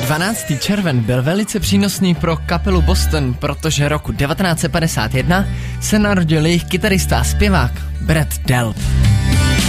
12. červen byl velice přínosný pro kapelu Boston, protože roku 1951 se narodil jejich kytarista a zpěvák Brett Delp.